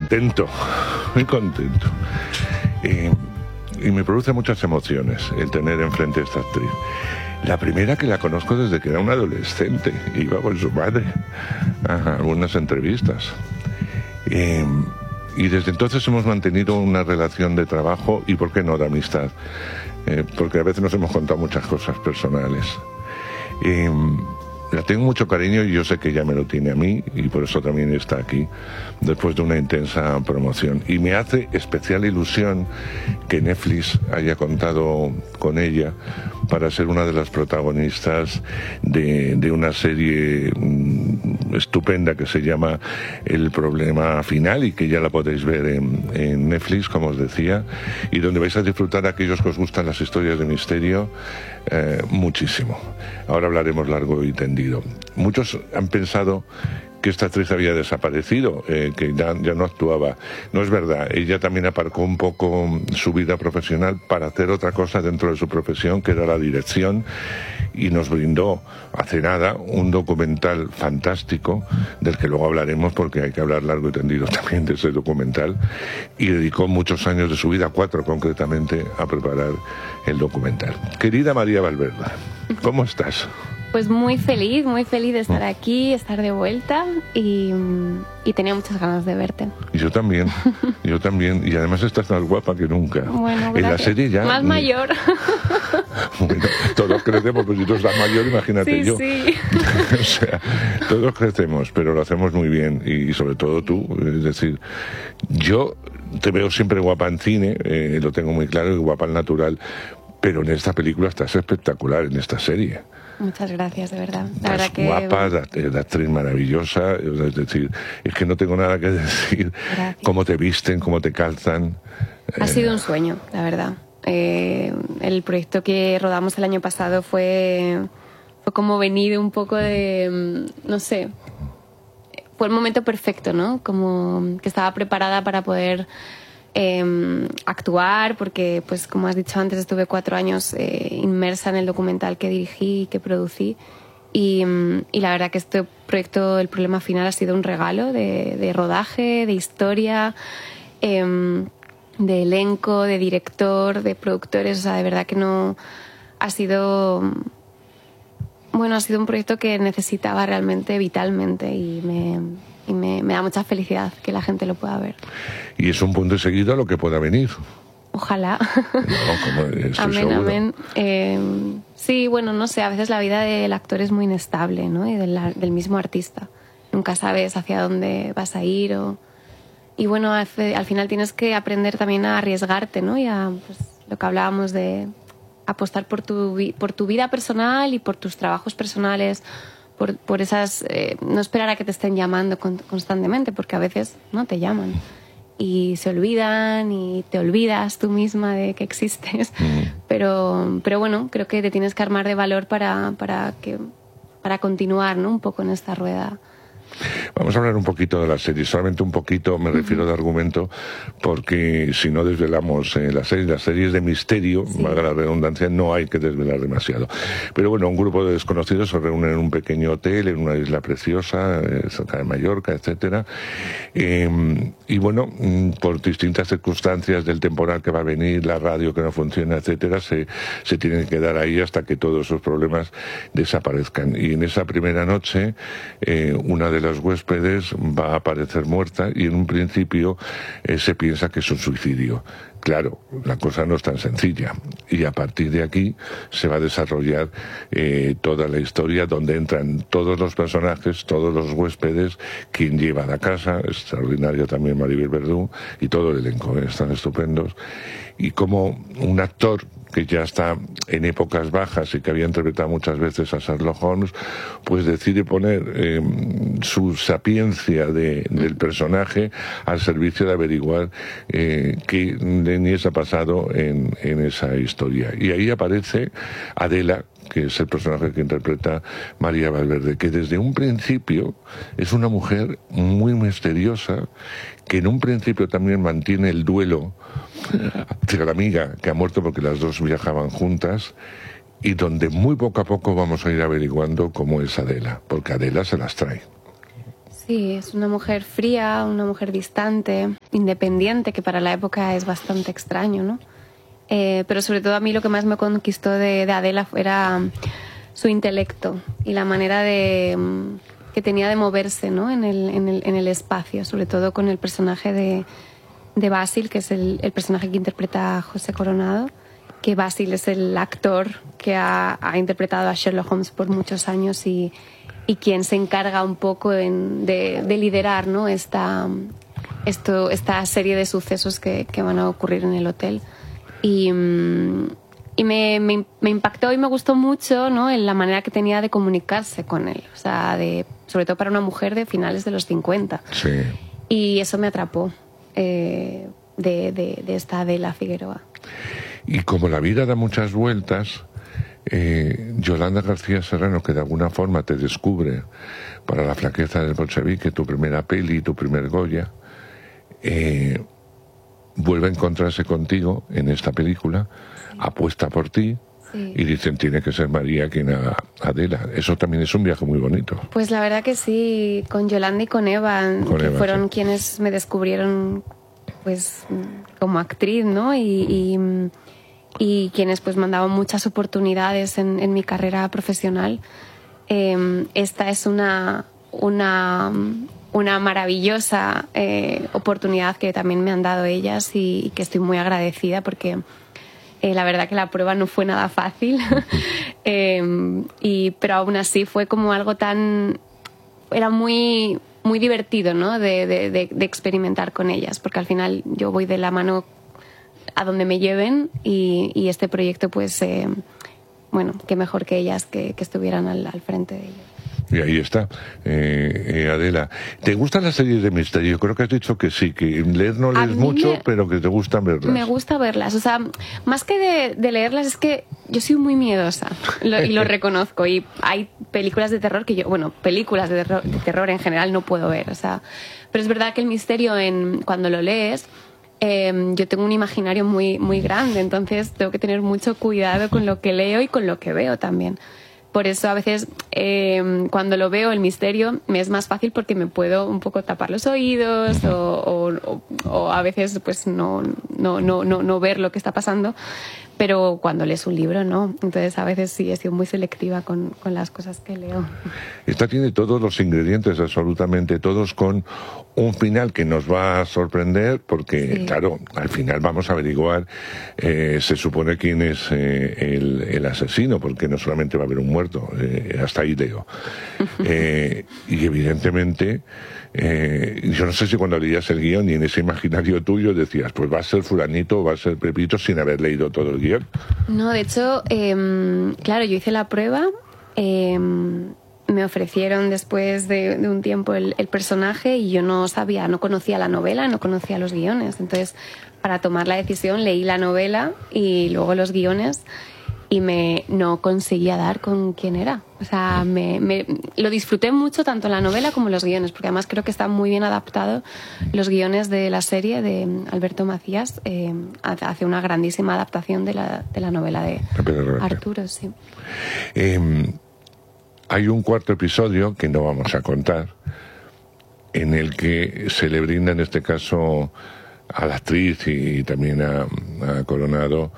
contento, muy contento. Y me produce muchas emociones el tener enfrente a esta actriz. La primera que la conozco desde que era una adolescente, iba con su madre a algunas entrevistas. Y desde entonces hemos mantenido una relación de trabajo y, ¿por qué no?, de amistad. Porque a veces nos hemos contado muchas cosas personales. La tengo mucho cariño y yo sé que ella me lo tiene a mí, y por eso también está aquí después de una intensa promoción. Y me hace especial ilusión que Netflix haya contado con ella para ser una de las protagonistas de una serie estupenda que se llama El Problema Final, y que ya la podéis ver en Netflix, como os decía, y donde vais a disfrutar a aquellos que os gustan las historias de misterio muchísimo. Ahora hablaremos largo y tendido. Muchos han pensado que esta actriz había desaparecido, que ya no actuaba. No es verdad, ella también aparcó un poco su vida profesional para hacer otra cosa dentro de su profesión, que era la dirección, y nos brindó hace nada un documental fantástico, del que luego hablaremos porque hay que hablar largo y tendido también de ese documental, y dedicó muchos años de su vida, 4 concretamente, a preparar el documental. Querida María Valverde, ¿cómo estás? Pues muy feliz de estar aquí, estar de vuelta, y tenía muchas ganas de verte. Yo también, y además estás más guapa que nunca. Bueno, en la serie ya... Más mayor. Bueno, todos crecemos, pues si tú estás mayor, imagínate yo. Sí. O sea, todos crecemos, pero lo hacemos muy bien, y sobre todo tú. Es decir, yo te veo siempre guapa en cine, lo tengo muy claro, y guapa al natural, pero en esta película estás espectacular, en esta serie. Muchas gracias, de verdad. La Estás verdad que... guapa, la actriz maravillosa, es decir, es que no tengo nada que decir. Gracias. Cómo te visten, cómo te calzan. Ha sido un sueño, la verdad. El proyecto que rodamos el año pasado fue como venir un poco de, no sé, fue el momento perfecto, ¿no? Como que estaba preparada para poder actuar, porque, pues, como has dicho antes, estuve 4 años inmersa en el documental que dirigí y que producí, y la verdad que este proyecto, El Problema Final, ha sido un regalo de rodaje, de historia, de elenco, de director, de productores. O sea, de verdad que no ha sido... Bueno, ha sido un proyecto que necesitaba realmente, vitalmente, y me da mucha felicidad que la gente lo pueda ver. Y es un punto de seguida lo que pueda venir. Ojalá. No, estoy amén, seguro. Amén. Sí, bueno, no sé, a veces la vida del actor es muy inestable, ¿no? Y del mismo artista. Nunca sabes hacia dónde vas a ir y bueno, al final tienes que aprender también a arriesgarte, ¿no? Y a, pues, lo que hablábamos de apostar por tu vida personal y por tus trabajos personales, por esas... no esperar a que te estén llamando constantemente, porque a veces no te llaman y se olvidan y te olvidas tú misma de que existes. Pero bueno, creo que te tienes que armar de valor para continuar, ¿no? Un poco en esta rueda. Vamos a hablar un poquito de la serie, solamente un poquito, me refiero de argumento, porque si no desvelamos las series de misterio, sí, valga la redundancia, no hay que desvelar demasiado. Pero bueno, un grupo de desconocidos se reúnen en un pequeño hotel, en una isla preciosa, cerca de Mallorca, etcétera. Y bueno, por distintas circunstancias del temporal que va a venir, la radio que no funciona, etcétera, se tienen que quedar ahí hasta que todos esos problemas desaparezcan. Y en esa primera noche, una de las huéspedes va a aparecer muerta, y en un principio se piensa que es un suicidio. Claro, la cosa no es tan sencilla, y a partir de aquí se va a desarrollar toda la historia, donde entran todos los personajes, todos los huéspedes, quien lleva la casa, extraordinaria también Maribel Verdú, y todo el elenco, están estupendos, y como un actor que ya está en épocas bajas y que había interpretado muchas veces a Sherlock Holmes, pues decide poner su sapiencia del personaje al servicio de averiguar qué Denis ha pasado en esa historia. Y ahí aparece Adela, que es el personaje que interpreta María Valverde, que desde un principio es una mujer muy misteriosa, que en un principio también mantiene el duelo hacia la amiga que ha muerto, porque las dos viajaban juntas, y donde muy poco a poco vamos a ir averiguando cómo es Adela, porque Adela se las trae. Sí, es una mujer fría, una mujer distante, independiente, que para la época es bastante extraño, ¿no? Pero sobre todo a mí lo que más me conquistó de Adela era su intelecto y la manera que tenía de moverse, ¿no? en el espacio, sobre todo con el personaje de Basil, que es el personaje que interpreta a José Coronado, que Basil es el actor que ha interpretado a Sherlock Holmes por muchos años y quien se encarga un poco de liderar, ¿no? esta serie de sucesos que van a ocurrir en el hotel. Y me impactó y me gustó mucho, ¿no? En la manera que tenía de comunicarse con él, o sea, sobre todo para una mujer de finales de los 50. Sí. Y eso me atrapó de esta Adela Figueroa. Y como la vida da muchas vueltas, Yolanda García Serrano, que de alguna forma te descubre para La flaqueza del bolchevique, tu primera peli, tu primer Goya, vuelve a encontrarse contigo en esta película, sí. Apuesta por ti, sí. Y dicen, tiene que ser María quien haga Adela. Eso también es un viaje muy bonito. Pues la verdad que sí, con Yolanda y con Eva, que fueron sí. Quienes me descubrieron pues como actriz, ¿no? Y quienes pues me han dado muchas oportunidades en mi carrera profesional. Esta es una maravillosa oportunidad que también me han dado ellas y que estoy muy agradecida porque la verdad que la prueba no fue nada fácil. Pero aún así fue como algo era muy, muy divertido, ¿no? de experimentar con ellas, porque al final yo voy de la mano a donde me lleven y este proyecto pues bueno, qué mejor que ellas que estuvieran al frente de ello. Y ahí está. Adela, ¿te gustan las series de misterio? Creo que has dicho que sí, que leer no lees mucho, pero que te gustan verlas. Me gusta verlas, o sea, más que de leerlas, es que yo soy muy miedosa y lo reconozco, y hay películas de terror que películas de terror en general no puedo ver, o sea, pero es verdad que el misterio cuando lo lees, yo tengo un imaginario muy, muy grande, entonces tengo que tener mucho cuidado con lo que leo y con lo que veo también. Por eso a veces cuando lo veo el misterio me es más fácil porque me puedo un poco tapar los oídos o a veces pues no ver lo que está pasando, pero cuando lees un libro no, entonces a veces sí he sido muy selectiva con las cosas que leo. Esta tiene todos los ingredientes, absolutamente todos, con un final que nos va a sorprender porque sí. Claro, al final vamos a averiguar se supone quién es el asesino, porque no solamente va a haber un muerto, hasta ahí leo. Y evidentemente yo no sé si cuando leías el guión y en ese imaginario tuyo decías, pues va a ser fulanito o va a ser Pepito, sin haber leído todo el guión. No, de hecho, claro, yo hice la prueba, me ofrecieron después de un tiempo el personaje y yo no conocía la novela, no conocía los guiones. Entonces, para tomar la decisión leí la novela y luego los guiones y no conseguía dar con quién era. O sea, lo disfruté mucho tanto la novela como los guiones, porque además creo que está muy bien adaptado los guiones de la serie de Alberto Macías, hace una grandísima adaptación de la novela de Arturo, sí. Hay un cuarto episodio que no vamos a contar, en el que se le brinda en este caso a la actriz y también a Coronado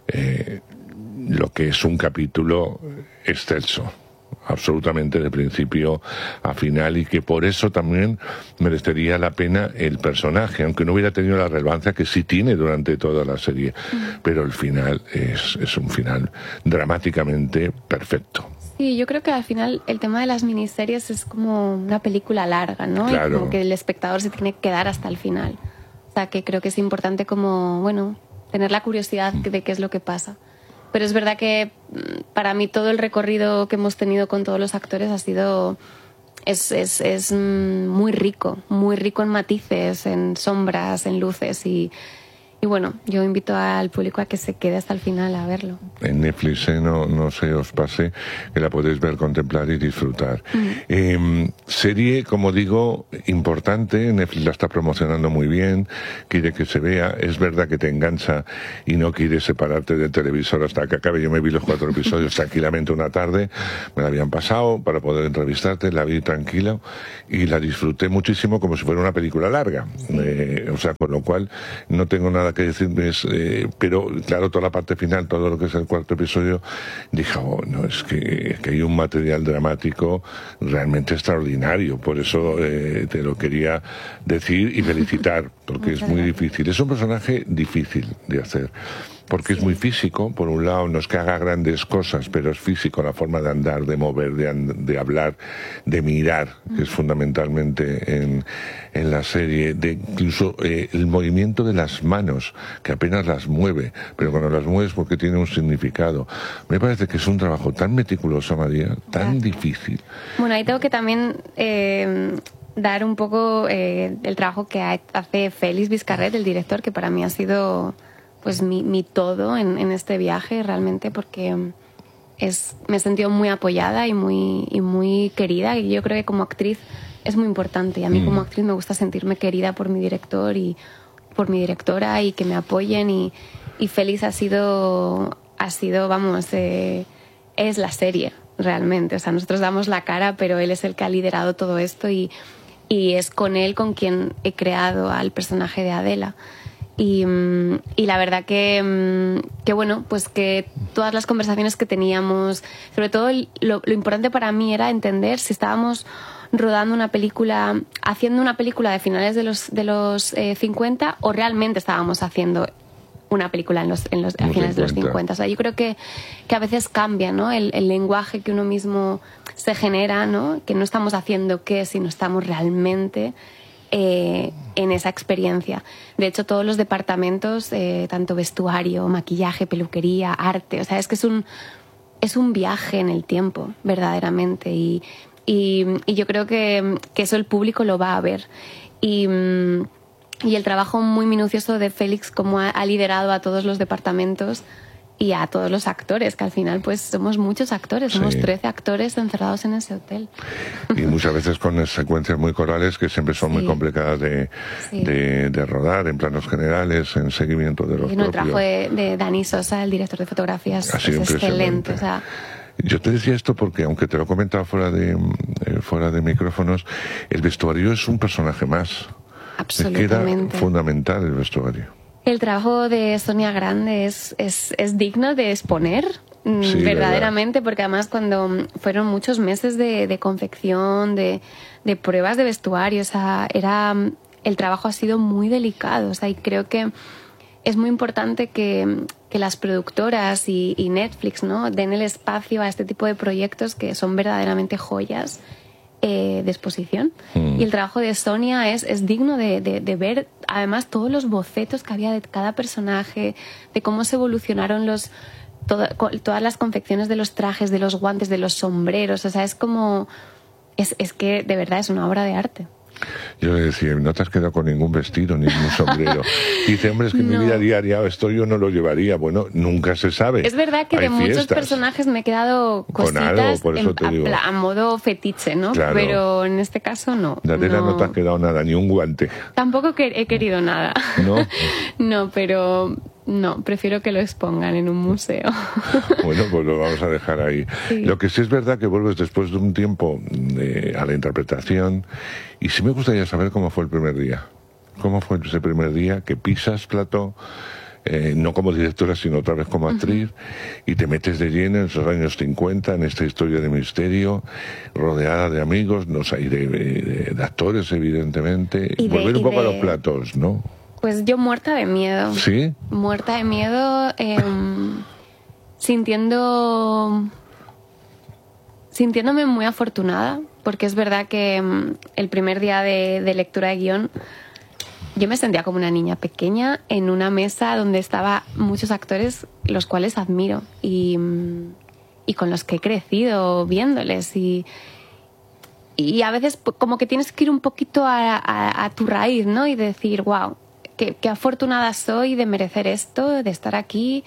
lo que es un capítulo excelso, absolutamente de principio a final, y que por eso también merecería la pena el personaje, aunque no hubiera tenido la relevancia que sí tiene durante toda la serie. Pero el final es un final dramáticamente perfecto. Sí, yo creo que al final el tema de las miniseries es como una película larga, ¿no? Claro. Y como que el espectador se tiene que quedar hasta el final. O sea, que creo que es importante como, bueno, tener la curiosidad de qué es lo que pasa. Pero es verdad que para mí todo el recorrido que hemos tenido con todos los actores ha sido... Es muy rico en matices, en sombras, en luces y bueno, yo invito al público a que se quede hasta el final a verlo. En Netflix, no se os pase, que la podéis ver, contemplar y disfrutar. Serie, como digo, importante. Netflix la está promocionando muy bien, quiere que se vea. Es verdad que te engancha y no quieres separarte del televisor hasta que acabe. Yo me vi los 4 episodios tranquilamente una tarde, me la habían pasado para poder entrevistarte, la vi tranquila y la disfruté muchísimo como si fuera una película larga. O sea, con lo cual no tengo nada que decirles, pero claro, toda la parte final, todo lo que es el 4º episodio, dije, no, es que hay un material dramático realmente extraordinario. Por eso te lo quería decir y felicitar, porque es muy difícil. Es un personaje difícil de hacer, porque es muy físico. Por un lado, no es que haga grandes cosas, pero es físico, la forma de andar, de mover, de hablar, de mirar, que es fundamentalmente en la serie, de incluso el movimiento de las manos, que apenas las mueve, pero cuando las mueves porque tiene un significado. Me parece que es un trabajo tan meticuloso, María, tan difícil. Bueno, ahí tengo que también dar un poco el trabajo que hace Félix Vizcarret, el director, que para mí ha sido pues mi todo en este viaje realmente, porque me he sentido muy apoyada y muy querida, y yo creo que como actriz es muy importante, y a mí como actriz me gusta sentirme querida por mi director y por mi directora, y que me apoyen, y Félix ha sido vamos, es la serie realmente. O sea, nosotros damos la cara, pero él es el que ha liderado todo esto, y es con él con quien he creado al personaje de Adela. Y la verdad que bueno, pues que todas las conversaciones que teníamos, sobre todo lo importante para mí era entender si estábamos rodando una película, haciendo una película de finales de los 50, o realmente estábamos haciendo una película a finales de los 50. O sea, yo creo que a veces cambia, ¿no? El lenguaje que uno mismo se genera, ¿no? Que no estamos haciendo sino estamos realmente en esa experiencia. De hecho, todos los departamentos, tanto vestuario, maquillaje, peluquería, arte, o sea, es que es un viaje en el tiempo, verdaderamente, y yo creo que eso el público lo va a ver. Y el trabajo muy minucioso de Félix, como ha liderado a todos los departamentos y a todos los actores, que al final pues somos muchos actores, somos 13 actores encerrados en ese hotel. Y muchas veces con secuencias muy corales que siempre son muy complicadas de rodar, en planos generales, en seguimiento de los propios. El trabajo de Dani Sosa, el director de fotografías, es excelente. O sea, yo te decía esto porque, aunque te lo he comentado fuera de micrófonos, el vestuario es un personaje más. Absolutamente. Queda fundamental el vestuario. El trabajo de Sonia Grande es digno de exponer, verdaderamente, porque además cuando fueron muchos meses de confección, de pruebas de vestuario, o sea, el trabajo ha sido muy delicado, o sea, y creo que es muy importante que las productoras y Netflix, ¿no?, den el espacio a este tipo de proyectos que son verdaderamente joyas de exposición. Y el trabajo de Sonia es digno de ver, además, todos los bocetos que había de cada personaje, de cómo se evolucionaron todas las confecciones de los trajes, de los guantes, de los sombreros. O sea, es como... Es que de verdad es una obra de arte. Yo le decía, no te has quedado con ningún vestido, ningún sombrero. Dice, hombre, es que en mi vida diaria esto yo no lo llevaría. Bueno, nunca se sabe. Es verdad que de muchos personajes me he quedado cositas con algo, por eso te digo. A modo fetiche, ¿no? Claro. Pero en este caso no. De Adela no te has quedado nada, ni un guante. Tampoco he querido nada. ¿No? No, pero... No, prefiero que lo expongan en un museo. Bueno, pues lo vamos a dejar ahí. Sí. Lo que sí es verdad que vuelves después de un tiempo a la interpretación, y sí me gustaría saber cómo fue el primer día. ¿Cómo fue ese primer día que pisas plató, no como directora, sino otra vez como actriz, y te metes de lleno en esos años 50, en esta historia de misterio, rodeada de amigos, no sé, de actores, evidentemente, y volver un poco a los platos, ¿no? Pues yo muerta de miedo. ¿Sí? Muerta de miedo, sintiéndome muy afortunada, porque es verdad que el primer día de lectura de guión yo me sentía como una niña pequeña en una mesa donde estaban muchos actores los cuales admiro y con los que he crecido viéndoles, y a veces como que tienes que ir un poquito a tu raíz, ¿no? Y decir, wow, qué afortunada soy de merecer esto, de estar aquí.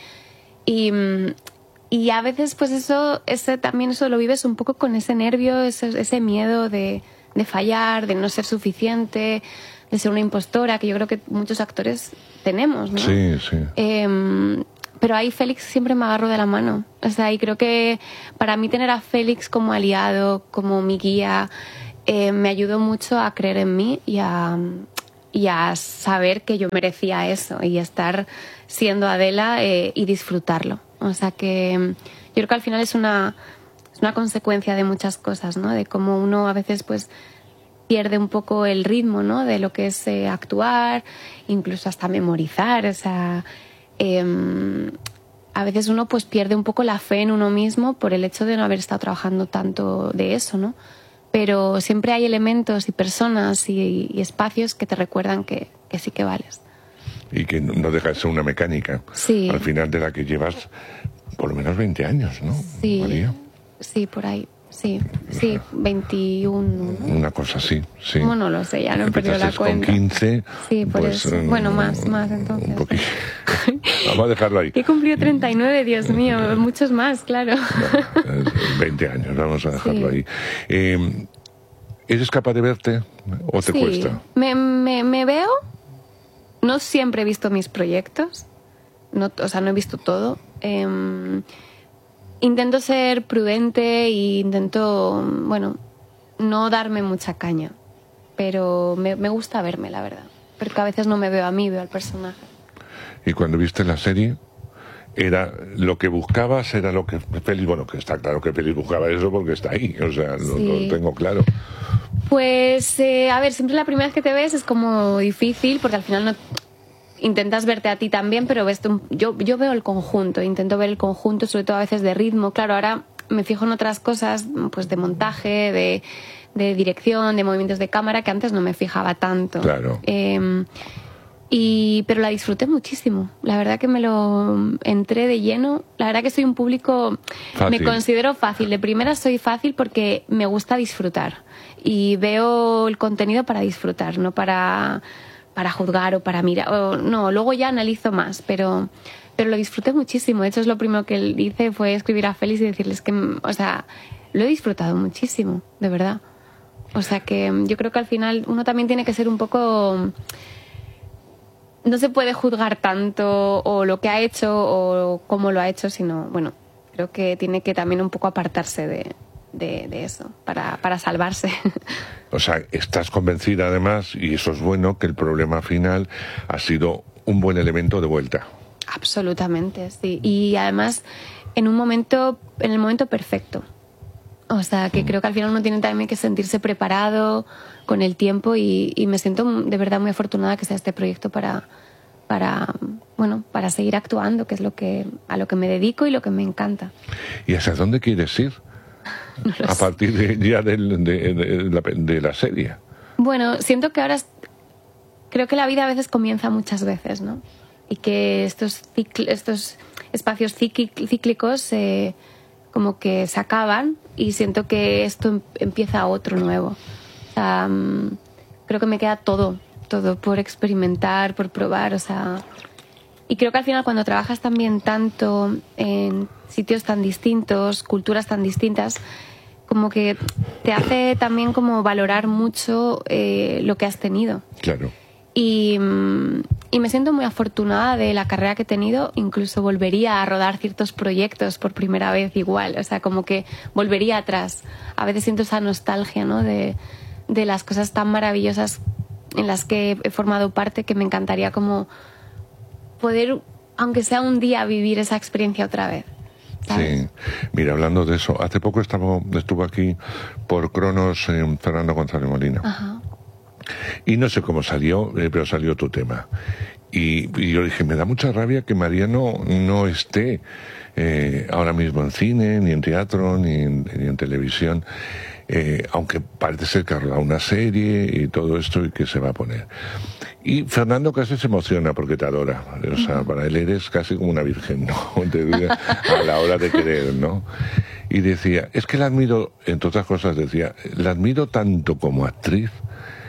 Y a veces pues también eso lo vives un poco con ese nervio, ese miedo de fallar, de no ser suficiente, de ser una impostora, que yo creo que muchos actores tenemos, ¿no? Sí, sí. Pero ahí Félix siempre me agarró de la mano. O sea, y creo que para mí tener a Félix como aliado, como mi guía, me ayudó mucho a creer en mí y a saber que yo merecía eso y estar siendo Adela y disfrutarlo. O sea que yo creo que al final es una consecuencia de muchas cosas, ¿no? De cómo uno a veces pues pierde un poco el ritmo, ¿no? De lo que es actuar, incluso hasta memorizar. O sea, a veces uno pues pierde un poco la fe en uno mismo por el hecho de no haber estado trabajando tanto de eso, ¿no? Pero siempre hay elementos y personas y espacios que te recuerdan que sí que vales. Y que no deja de ser una mecánica. Sí. Al final de la que llevas por lo menos 20 años, ¿no, sí, María? Sí, por ahí. Sí, 21. ¿no? Una cosa así, sí. No, no lo sé, ya no he perdido la cuenta. Con 15. Sí, por pues, eso. Bueno, más entonces. Un poquito. Vamos a dejarlo ahí. He cumplido 39, Dios mío, muchos más, claro. No, 20 años, vamos a dejarlo ahí. ¿Eres capaz de verte o te cuesta? Me veo. No siempre he visto mis proyectos. No he visto todo. Intento ser prudente e intento, no darme mucha caña. Pero me gusta verme, la verdad. Porque a veces no me veo a mí, veo al personaje. Y cuando viste la serie, ¿era lo que buscabas? ¿Era lo que Félix? Bueno, que está claro que Félix buscaba eso porque está ahí. O sea, lo tengo claro. Pues, a ver, siempre la primera vez que te ves es como difícil porque al final no... Intentas verte a ti también, pero yo veo el conjunto, intento ver el conjunto, sobre todo a veces de ritmo. Claro, ahora me fijo en otras cosas, pues de montaje, de dirección, de movimientos de cámara, que antes no me fijaba tanto. Claro. Pero la disfruté muchísimo. La verdad que me lo entré de lleno. La verdad que soy un público... Fácil. Me considero fácil. De primera soy fácil porque me gusta disfrutar. Y veo el contenido para disfrutar, no para juzgar o para mirar. No, luego ya analizo más, pero lo disfruté muchísimo. De hecho, es lo primero que hice fue escribir a Félix y decirles que, lo he disfrutado muchísimo, de verdad. O sea que yo creo que al final uno también tiene que ser un poco... No se puede juzgar tanto o lo que ha hecho o cómo lo ha hecho, sino, creo que tiene que también un poco apartarse de eso para salvarse. O sea, estás convencida además, y eso es bueno, que el problema final ha sido un buen elemento de vuelta. Absolutamente, sí. Y además en el momento perfecto. O sea, que creo que al final uno tiene también que sentirse preparado con el tiempo y me siento de verdad muy afortunada que sea este proyecto para seguir actuando, que es a lo que me dedico y lo que me encanta. ¿Y hacia dónde quieres ir? No a partir de la serie. Bueno, siento que ahora creo que la vida a veces comienza muchas veces, ¿no? Y que estos espacios cíclicos como que se acaban y siento que esto empieza otro nuevo. O sea, creo que me queda todo por experimentar, por probar, o sea... Y creo que al final cuando trabajas también tanto en sitios tan distintos, culturas tan distintas, como que te hace también como valorar mucho lo que has tenido. Claro. Y me siento muy afortunada de la carrera que he tenido. Incluso volvería a rodar ciertos proyectos por primera vez igual. O sea, como que volvería atrás. A veces siento esa nostalgia, ¿no? De las cosas tan maravillosas en las que he formado parte, que me encantaría como poder, aunque sea un día, vivir esa experiencia otra vez. ¿Sabes? Sí, mira, hablando de eso, hace poco estuvo aquí por Cronos Fernando González Molina. Ajá. Y no sé cómo salió, pero salió tu tema. Y yo dije, me da mucha rabia que María no esté ahora mismo en cine, ni en teatro, ni en televisión, aunque parece ser que ha rodado una serie y todo esto y que se va a poner. Y Fernando casi se emociona porque te adora. O sea, para él eres casi como una virgen, ¿no? A la hora de querer, ¿no? Y decía, es que la admiro, entre otras cosas decía, la admiro tanto como actriz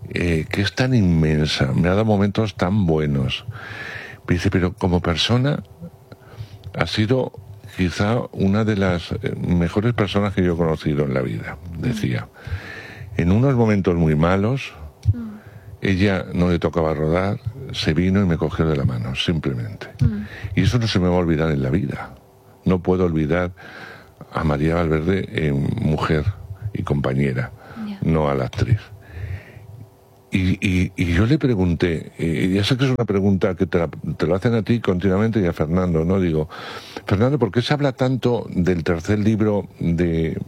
que es tan inmensa, me ha dado momentos tan buenos. Me dice, pero como persona ha sido quizá una de las mejores personas que yo he conocido en la vida, decía. En unos momentos muy malos, ella no le tocaba rodar, se vino y me cogió de la mano, simplemente. Y eso no se me va a olvidar en la vida. No puedo olvidar a María Valverde, mujer y compañera, no a la actriz. Y yo le pregunté, ya sé que es una pregunta que te lo hacen a ti continuamente y a Fernando, ¿no? Digo, Fernando, ¿por qué se habla tanto del tercer libro de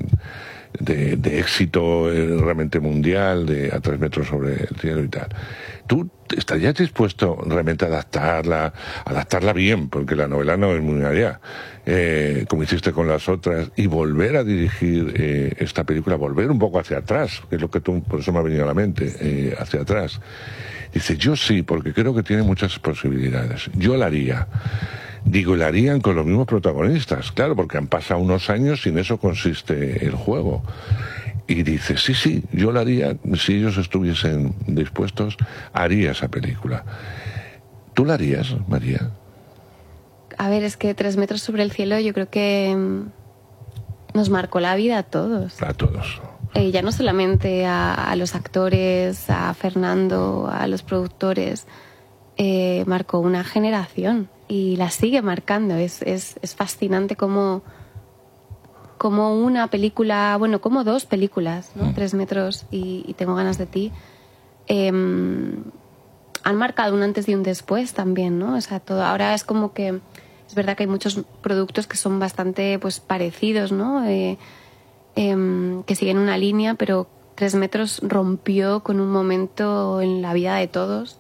éxito realmente mundial, de A 3 metros sobre el cielo y tal? ¿Tú estarías dispuesto realmente a adaptarla bien, porque la novela no es muy allá, como hiciste con las otras, y volver a dirigir esta película, volver un poco hacia atrás, que es lo que por eso me ha venido a la mente, hacia atrás? Dice, yo sí, porque creo que tiene muchas posibilidades. Yo la haría. Digo, la harían con los mismos protagonistas, claro, porque han pasado unos años y en eso consiste el juego. Y dice, sí, yo la haría, si ellos estuviesen dispuestos, haría esa película. ¿Tú la harías, María? A ver, es que 3 metros sobre el cielo yo creo que nos marcó la vida a todos. A todos. Ya no solamente a los actores, a Fernando, a los productores, marcó una generación y la sigue marcando. Es fascinante cómo una película, bueno, como 2 películas, ¿no? 3 metros y Tengo ganas de ti, han marcado un antes y un después también, ¿no? O sea, todo ahora es como que es verdad que hay muchos productos que son bastante, pues, parecidos, ¿no? Que siguen una línea, pero 3 metros rompió con un momento en la vida de todos.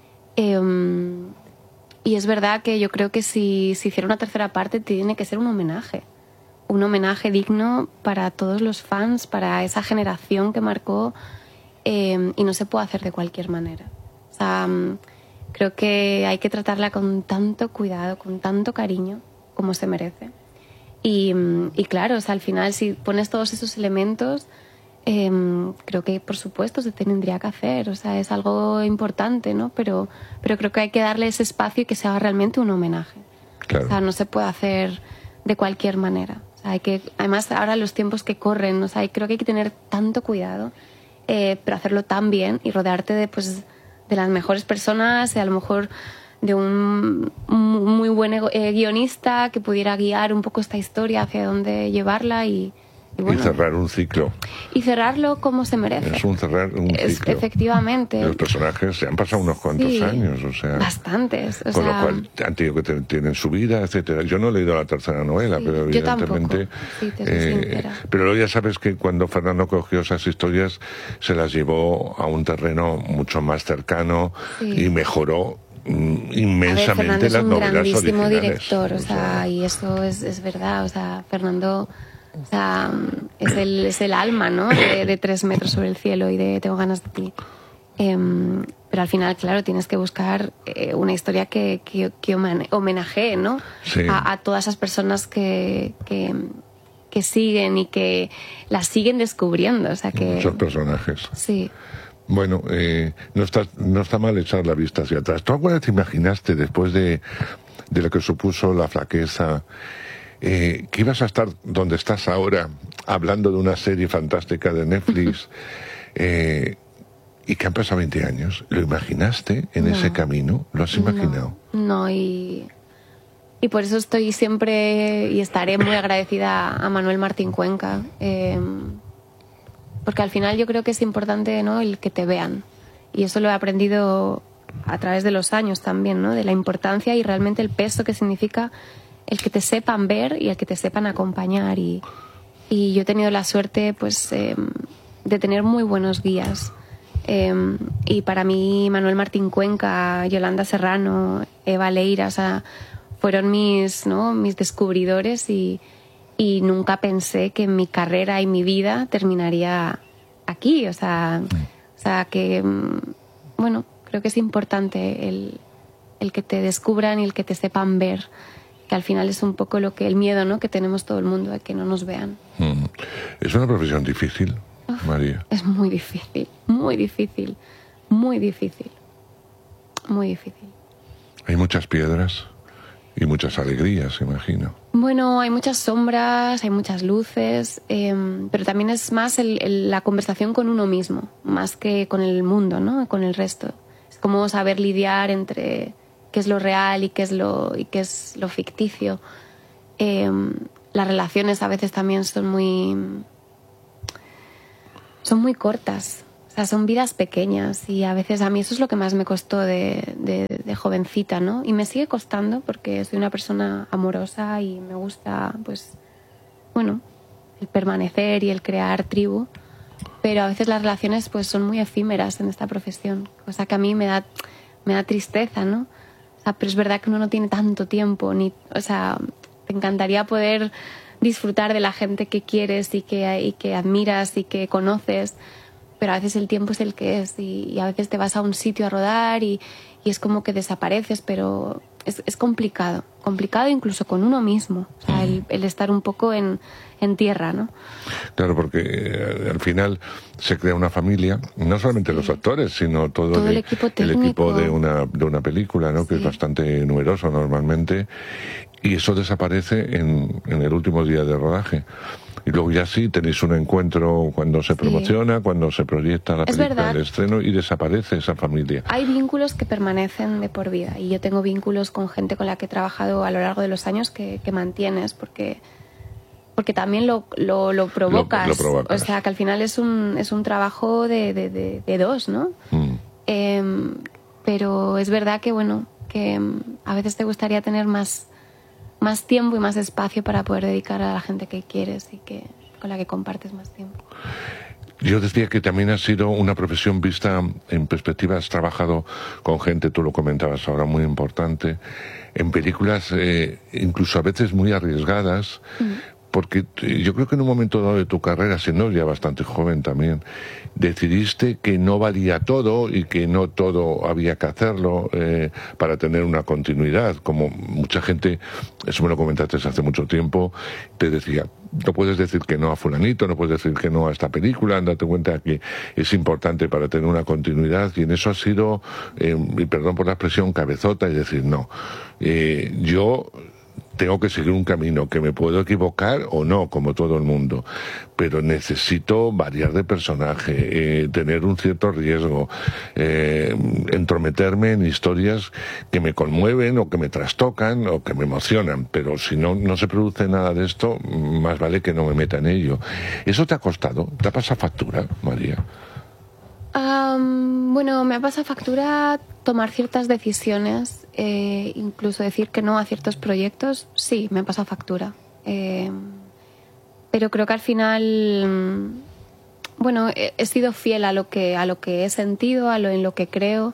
Y es verdad que yo creo que si se hiciera una tercera parte tiene que ser un homenaje digno para todos los fans, para esa generación que marcó, y no se puede hacer de cualquier manera. O sea, creo que hay que tratarla con tanto cuidado, con tanto cariño como se merece. Y claro, o sea, al final si pones todos esos elementos, creo que por supuesto se tendría que hacer, o sea, es algo importante, ¿no? Pero creo que hay que darle ese espacio y que sea realmente un homenaje. Claro. O sea, no se puede hacer de cualquier manera. O sea, además ahora los tiempos que corren, o sea, creo que hay que tener tanto cuidado, pero hacerlo tan bien y rodearte de las mejores personas, a lo mejor de un muy buen guionista que pudiera guiar un poco esta historia hacia dónde llevarla y bueno, y cerrar un ciclo. Y cerrarlo como se merece. Es cerrar un ciclo. Efectivamente. Los personajes se han pasado unos cuantos años, o sea... Bastantes. Con lo cual han tenido que tienen su vida, etcétera. Yo no he leído la tercera novela, pero evidentemente... Yo tampoco. Sí, te soy sincera. Pero luego ya sabes que cuando Fernando cogió esas historias, se las llevó a un terreno mucho más cercano y mejoró inmensamente las novelas originales. Fernando es un grandísimo director, o sea, y eso es verdad, o sea, Fernando... O sea, es el alma, ¿no? De 3 metros sobre el cielo y de Tengo ganas de ti. Pero al final, claro, tienes que buscar una historia que homenajee, ¿no? Sí. A todas esas personas que siguen y que las siguen descubriendo. O sea que... Muchos personajes. Sí. Bueno, no está mal echar la vista hacia atrás. ¿Tú alguna vez te imaginaste, después de lo que supuso la flaqueza, que ibas a estar donde estás ahora, hablando de una serie fantástica de Netflix, y que han pasado 20 años? ¿Lo imaginaste en ese camino? ¿Lo has imaginado? No, y por eso estoy siempre y estaré muy agradecida a Manuel Martín Cuenca, porque al final yo creo que es importante, ¿no?, el que te vean, y eso lo he aprendido a través de los años también, ¿no?, de la importancia y realmente el peso que significa el que te sepan ver y el que te sepan acompañar. Y yo he tenido la suerte, pues, de tener muy buenos guías. Y para mí, Manuel Martín Cuenca, Yolanda Serrano, Eva Leira, o sea, fueron mis descubridores y nunca pensé que mi carrera y mi vida terminaría aquí. O sea que, bueno, creo que es importante el que te descubran y el que te sepan ver, que al final es un poco el miedo, ¿no?, que tenemos todo el mundo, a que no nos vean. Es una profesión difícil. María? Es muy difícil, muy difícil, muy difícil, muy difícil. Hay muchas piedras y muchas alegrías, imagino. Bueno, hay muchas sombras, hay muchas luces, pero también es más la conversación con uno mismo, más que con el mundo, ¿no? Con el resto. Es como saber lidiar entre qué es lo real y qué es lo ficticio. Las relaciones a veces también son muy cortas. O sea, son vidas pequeñas y a veces a mí eso es lo que más me costó de jovencita, ¿no? Y me sigue costando porque soy una persona amorosa y me gusta, pues, bueno, el permanecer y el crear tribu. Pero a veces las relaciones, pues, son muy efímeras en esta profesión, cosa que a mí me da tristeza, ¿no? O sea, pero es verdad que uno no tiene tanto tiempo, o sea, te encantaría poder disfrutar de la gente que quieres y que admiras y que conoces, pero a veces el tiempo es el que es y a veces te vas a un sitio a rodar y es como que desapareces, pero es complicado incluso con uno mismo, o sea, el estar un poco en tierra, ¿no? Claro, porque al final se crea una familia, no solamente los actores, sino todo el equipo técnico. El equipo de una película, ¿no? Sí. Que es bastante numeroso normalmente, y eso desaparece en el último día de rodaje. Y luego ya sí tenéis un encuentro cuando se promociona, cuando se proyecta la película del estreno, y desaparece esa familia. Hay vínculos que permanecen de por vida, y yo tengo vínculos con gente con la que he trabajado a lo largo de los años que mantienes, porque también lo provocas. Lo provocas. O sea, que al final es un trabajo de dos, ¿no? Pero es verdad que, bueno, que a veces te gustaría tener más tiempo y más espacio para poder dedicar a la gente que quieres y con la que compartes más tiempo. Yo decía que también ha sido una profesión vista en perspectiva. Has trabajado con gente, tú lo comentabas ahora, muy importante, en películas incluso a veces muy arriesgadas, porque yo creo que en un momento dado de tu carrera, siendo ya bastante joven también, decidiste que no valía todo y que no todo había que hacerlo para tener una continuidad. Como mucha gente, eso me lo comentaste hace mucho tiempo, te decía, no puedes decir que no a fulanito, no puedes decir que no a esta película, date cuenta que es importante para tener una continuidad, y en eso ha sido, y perdón por la expresión, cabezota, y decir, no, yo tengo que seguir un camino, que me puedo equivocar o no, como todo el mundo, pero necesito variar de personaje, tener un cierto riesgo, entrometerme en historias que me conmueven o que me trastocan o que me emocionan, pero si no se produce nada de esto, más vale que no me meta en ello. ¿Eso te ha costado? ¿Te ha pasado factura, María? Bueno, me ha pasado factura tomar ciertas decisiones, incluso decir que no a ciertos proyectos. Sí, me ha pasado factura. Pero creo que al final, bueno, he sido fiel a lo que he sentido, en lo que creo.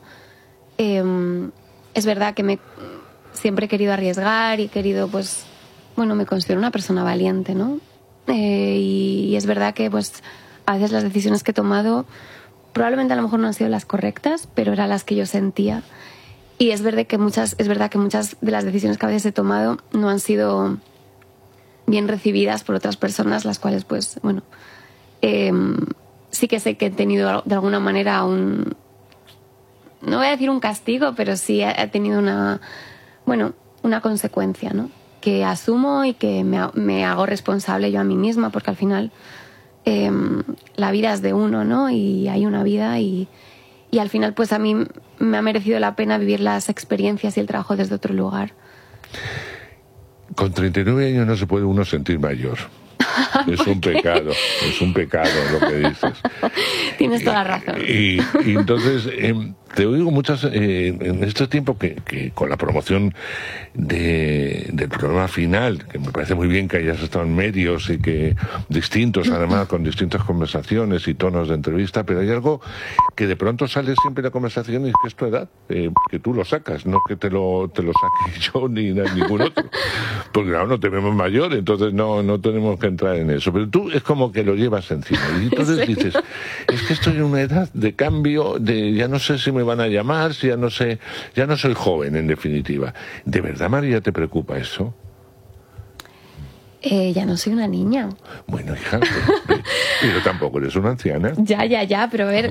Es verdad que siempre he querido arriesgar y he querido, pues, bueno, me considero una persona valiente, ¿no? Y es verdad que, pues, a veces las decisiones que he tomado probablemente a lo mejor no han sido las correctas, pero eran las que yo sentía. Y es verdad que muchas de las decisiones que a veces he tomado no han sido bien recibidas por otras personas, las cuales, pues, bueno, sí que sé que he tenido de alguna manera no voy a decir un castigo, pero sí he tenido una consecuencia, ¿no? Que asumo y que me hago responsable yo a mí misma, porque al final la vida es de uno, ¿no? Y hay una vida y al final, pues a mí me ha merecido la pena vivir las experiencias y el trabajo desde otro lugar. Con 39 años no se puede uno sentir mayor. Es un pecado lo que dices. Tienes toda la razón. Y entonces, te oigo muchas, en este tiempo que con la promoción del programa final, que me parece muy bien que hayas estado en medios y que distintos, además, con distintas conversaciones y tonos de entrevista, pero hay algo que de pronto sale siempre en la conversación y es que es tu edad, que tú lo sacas, no que te lo saque yo ni ningún otro. Porque claro, no te vemos mayor, entonces no tenemos que entrar en eso. Pero tú es como que lo llevas encima. Y entonces dices, es que estoy en una edad de cambio, ya no sé si me van a llamar, si ya no soy joven, en definitiva. ¿De verdad, María, te preocupa eso? Ya no soy una niña. Bueno, hija, pero tampoco eres una anciana. Ya, pero a ver,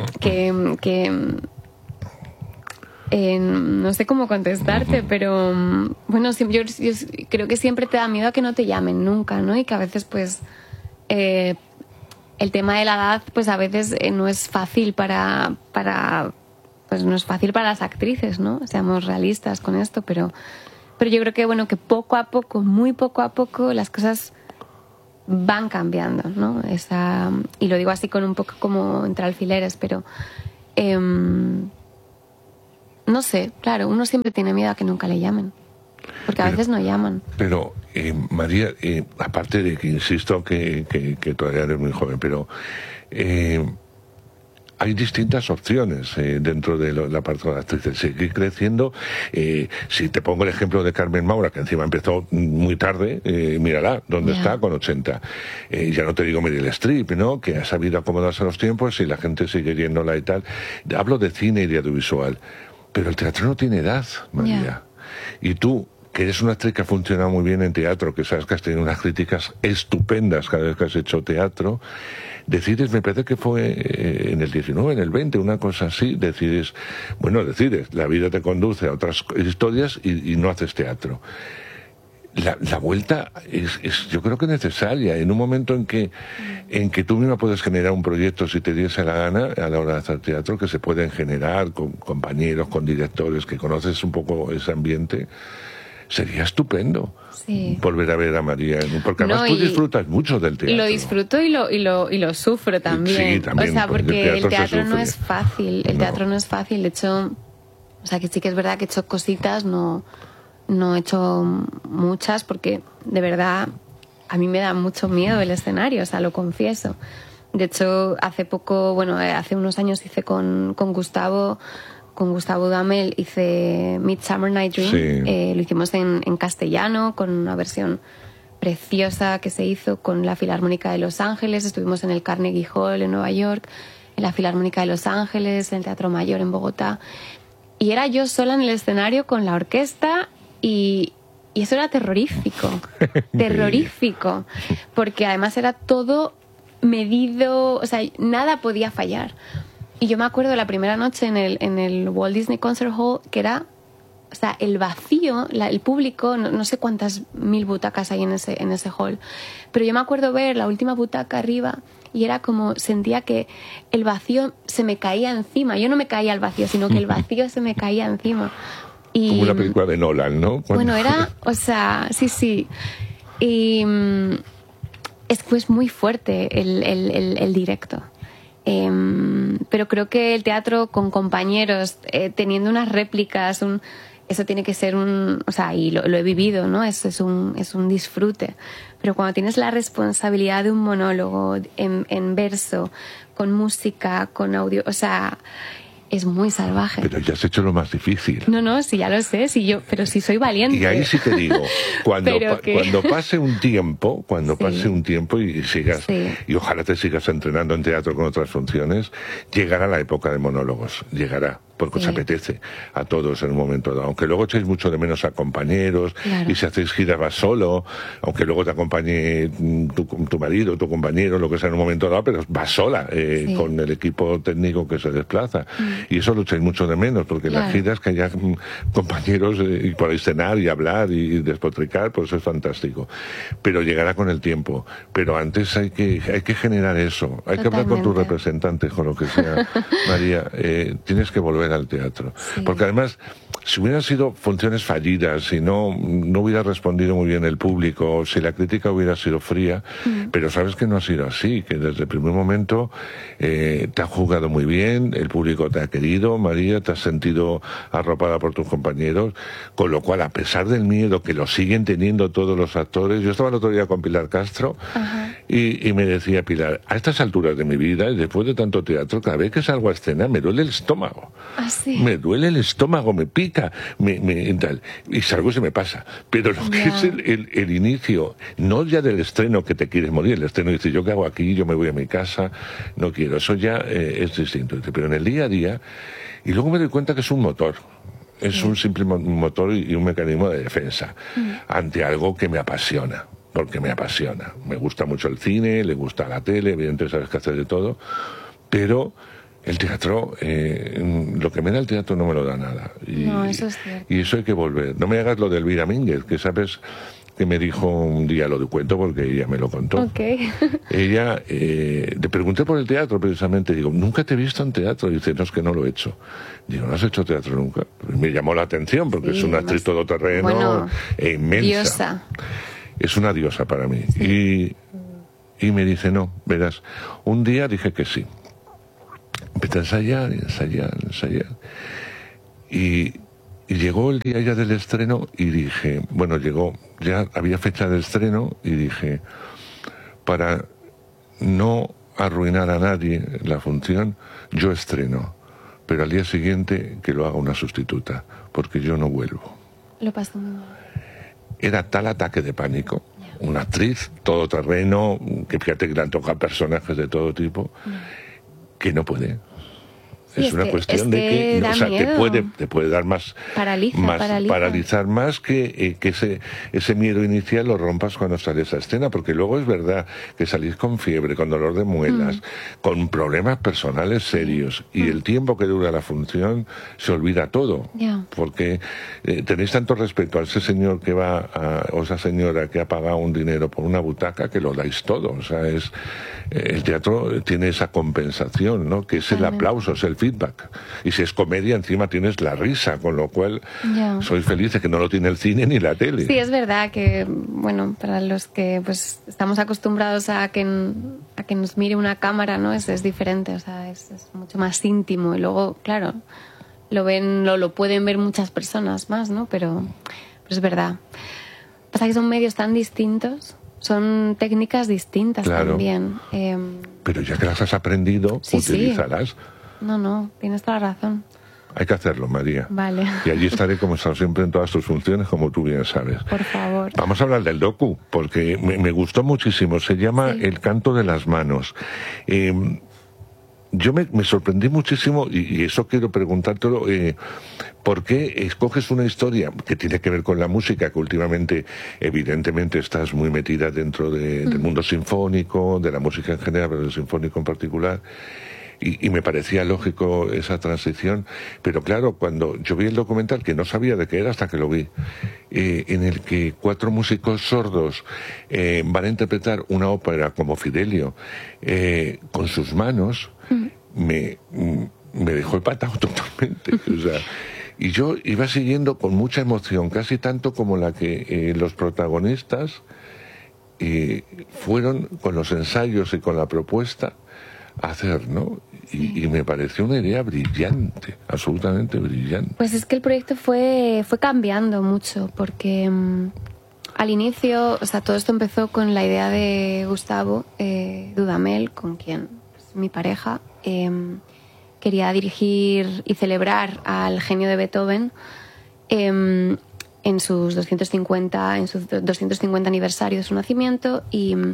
no sé cómo contestarte, pero bueno, yo creo que siempre te da miedo a que no te llamen nunca, ¿no? Y que a veces, pues, el tema de la edad, pues a veces no es fácil pues no es fácil para las actrices, ¿no? Seamos realistas con esto, pero yo creo que, bueno, que poco a poco, muy poco a poco, las cosas van cambiando, ¿no? Y lo digo así con un poco como entre alfileres, pero no sé, claro, uno siempre tiene miedo a que nunca le llamen, porque a veces no llaman. Pero, María, aparte de que insisto que todavía eres muy joven, pero hay distintas opciones dentro de la parte de la actriz. Seguir creciendo. Si te pongo el ejemplo de Carmen Maura, que encima empezó muy tarde, mírala, ¿dónde está? Con 80. Ya no te digo Meryl Streep, ¿no? Que ha sabido acomodarse a los tiempos y la gente sigue yéndola y tal. Hablo de cine y de audiovisual. Pero el teatro no tiene edad, María. Y tú, que eres una actriz que ha funcionado muy bien en teatro, que sabes que has tenido unas críticas estupendas cada vez que has hecho teatro, decides, me parece que fue en el 19, en el 20, una cosa así, decides, la vida te conduce a otras historias y no haces teatro. La vuelta es yo creo que necesaria en un momento en que tú misma puedes generar un proyecto si te diese la gana a la hora de hacer teatro, que se pueden generar con compañeros, con directores, que conoces un poco ese ambiente. Sería estupendo volver a ver a María, porque además tú disfrutas mucho del teatro. Lo disfruto y lo sufro también. Sí, también. O sea, porque el teatro no es fácil. El teatro no es fácil. De hecho, o sea, que sí que es verdad que he hecho cositas, no he hecho muchas, porque de verdad a mí me da mucho miedo el escenario, o sea, lo confieso. De hecho, hace unos años hice con Gustavo Damel, hice Midsummer Night Dream. Sí. Lo hicimos en castellano, con una versión preciosa que se hizo con la Filarmónica de Los Ángeles. Estuvimos en el Carnegie Hall en Nueva York, en la Filarmónica de Los Ángeles, en el Teatro Mayor en Bogotá. Y era yo sola en el escenario con la orquesta y eso era terrorífico, terrorífico, porque además era todo medido, o sea, nada podía fallar. Y yo me acuerdo la primera noche en el Walt Disney Concert Hall, que era, o sea, el vacío, el público, no sé cuántas mil butacas hay en ese hall, pero yo me acuerdo ver la última butaca arriba y era como, sentía que el vacío se me caía encima. Yo no me caía al vacío, sino que el vacío se me caía encima. Y, como una película de Nolan, ¿no? Bueno, era, o sea, sí. Y es muy fuerte el directo. Pero creo que el teatro con compañeros, teniendo unas réplicas, eso tiene que ser o sea, y lo he vivido, ¿no? Es un disfrute. Pero cuando tienes la responsabilidad de un monólogo en verso, con música, con audio, o sea, es muy salvaje. Pero ya has hecho lo más difícil. No, sí, ya lo sé, pero sí soy valiente. Y ahí sí te digo, cuando pase un tiempo, y sigas, y ojalá te sigas entrenando en teatro con otras funciones, llegará la época de monólogos, llegará. Porque os apetece a todos en un momento dado. Aunque luego echéis mucho de menos a compañeros, claro. Y si hacéis giras vas solo, aunque luego te acompañe tu marido, tu compañero, lo que sea en un momento dado, pero vas sola, con el equipo técnico que se desplaza. Y eso lo echáis mucho de menos, porque claro. Las giras que haya compañeros y podéis cenar y hablar y despotricar, pues es fantástico. Pero llegará con el tiempo. Pero antes hay que generar eso. Hay Totalmente. Que hablar con tus representantes, con lo que sea. María, tienes que volver al teatro. Porque además, si hubieran sido funciones fallidas, si no hubiera respondido muy bien el público, si la crítica hubiera sido fría, pero sabes que no ha sido así, que desde el primer momento te ha jugado muy bien, el público te ha querido, María, te has sentido arropada por tus compañeros, con lo cual, a pesar del miedo que lo siguen teniendo todos los actores, yo estaba el otro día con Pilar Castro y me decía Pilar, a estas alturas de mi vida y después de tanto teatro, cada vez que salgo a escena me duele el estómago. ¿Ah, sí? Me duele el estómago, me pica, tal, y salgo y se me pasa. Pero lo que es el inicio, no ya del estreno que te quieres morir, el estreno dice, ¿yo qué hago aquí? Yo me voy a mi casa, no quiero, eso ya es distinto. Pero en el día a día, y luego me doy cuenta que es un motor. Es un simple motor y un mecanismo de defensa ante algo que me apasiona. porque me apasiona. Me gusta mucho el cine, le gusta la tele, evidentemente sabes que hacer de todo, pero el teatro, lo que me da el teatro no me lo da nada. No, eso es cierto. Y eso hay que volver. No me hagas lo de Elvira Mínguez, que sabes que me dijo un día, lo cuento porque ella me lo contó. Okay. Ella, le pregunté por el teatro precisamente, digo, nunca te he visto en teatro. Y dice, no, es que no lo he hecho. Digo, ¿no has hecho teatro nunca? Y me llamó la atención porque es una actriz todoterreno inmensa. Diosa. Es una diosa para mí. Y me dice, no, verás, un día dije que sí. Empecé a ensayar. Y llegó el día ya del estreno y dije, bueno, ya había fecha de estreno y dije, para no arruinar a nadie la función, yo estreno, pero al día siguiente que lo haga una sustituta, porque yo no vuelvo. Lo pasó muy mal. Era tal ataque de pánico, una actriz todoterreno, que fíjate que le han tocado personajes de todo tipo, que no puede. Sí, es una cuestión de que o sea, te puede dar más paralizar más que ese miedo inicial lo rompas cuando sale esa escena, porque luego es verdad que salís con fiebre, con dolor de muelas, con problemas personales serios, y el tiempo que dura la función se olvida todo, porque tenéis tanto respeto a ese señor que va o esa señora que ha pagado un dinero por una butaca, que lo dais todo. O sea, el teatro tiene esa compensación, ¿no? Que es el aplauso, es el feedback. Y si es comedia, encima tienes la risa, con lo cual soy feliz de que no lo tiene el cine ni la tele. Sí, es verdad que, bueno, para los que pues estamos acostumbrados a que nos mire una cámara, ¿no? Es diferente, o sea, es mucho más íntimo. Y luego, claro, lo pueden ver muchas personas más, ¿no? Pero es verdad. Pasa que son medios tan distintos. Son técnicas distintas también. Pero ya que las has aprendido, utilízalas. Sí. No, tienes toda la razón. Hay que hacerlo, María. Vale. Y allí estaré, como he estado siempre, en todas tus funciones, como tú bien sabes. Por favor. Vamos a hablar del docu, porque me gustó muchísimo. Se llama El canto de las manos. Yo me sorprendí muchísimo, y eso quiero preguntártelo, ¿por qué escoges una historia que tiene que ver con la música, que últimamente evidentemente estás muy metida dentro del mundo sinfónico, de la música en general, pero del sinfónico en particular? Y me parecía lógico esa transición, pero claro, cuando yo vi el documental, que no sabía de qué era hasta que lo vi, en el que 4 músicos sordos van a interpretar una ópera como Fidelio con sus manos, me dejó empatado totalmente. O sea, y yo iba siguiendo con mucha emoción, casi tanto como la que los protagonistas fueron con los ensayos y con la propuesta a hacer, ¿no? Y me pareció una idea brillante, absolutamente brillante. Pues es que el proyecto fue cambiando mucho, porque al inicio, o sea, todo esto empezó con la idea de Gustavo Dudamel, con quien es mi pareja, quería dirigir y celebrar al genio de Beethoven en sus 250 aniversario de su nacimiento,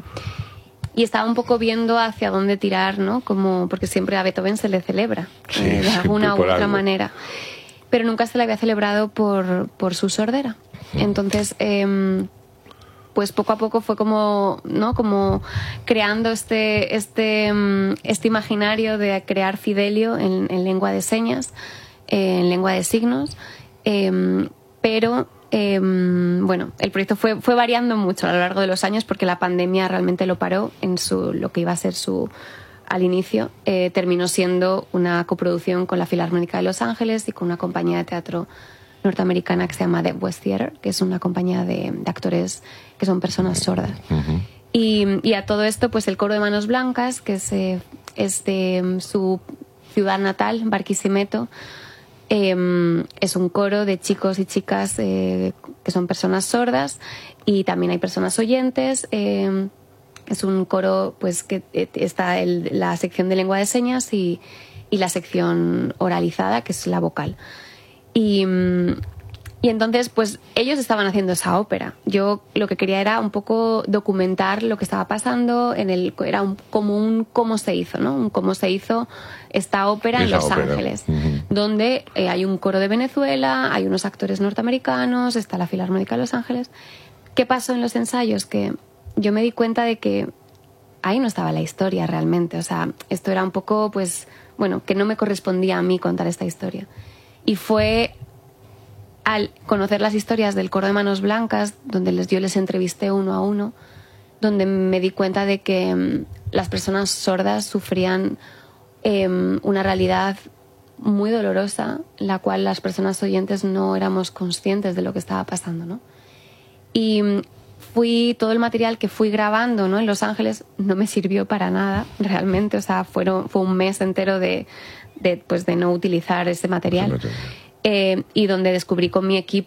y estaba un poco viendo hacia dónde tirar, ¿no? Porque siempre a Beethoven se le celebra, de alguna u otra manera. Pero nunca se le había celebrado por su sordera. Entonces, pues poco a poco fue como, ¿no? Como creando este imaginario de crear Fidelio en lengua de señas, en lengua de signos, pero... bueno, el proyecto fue variando mucho a lo largo de los años, porque la pandemia realmente lo paró en lo que iba a ser al inicio. Terminó siendo una coproducción con la Filarmónica de Los Ángeles y con una compañía de teatro norteamericana que se llama The West Theater, que es una compañía de actores que son personas sordas. Y a todo esto, pues el Coro de Manos Blancas, que es de su ciudad natal, Barquisimeto, es un coro de chicos y chicas que son personas sordas, y también hay personas oyentes. Es un coro, pues, que está la sección de lengua de señas y la sección oralizada, que es la vocal. Y entonces, pues, ellos estaban haciendo esa ópera. Yo lo que quería era un poco documentar lo que estaba pasando. Era cómo se hizo, ¿no? Un cómo se hizo esta ópera en Los Ángeles, donde hay un coro de Venezuela, hay unos actores norteamericanos, está la Filarmónica de Los Ángeles. ¿Qué pasó en los ensayos? Que yo me di cuenta de que ahí no estaba la historia realmente. O sea, esto era un poco, pues, bueno, que no me correspondía a mí contar esta historia. Y fue al conocer las historias del coro de Manos Blancas, donde yo les entrevisté uno a uno, donde me di cuenta de que las personas sordas sufrían una realidad muy dolorosa, la cual las personas oyentes no éramos conscientes de lo que estaba pasando, ¿no? Y todo el material que fui grabando, ¿no?, en Los Ángeles no me sirvió para nada realmente. O sea, fue un mes entero de no utilizar ese material. Y donde descubrí con mi equipo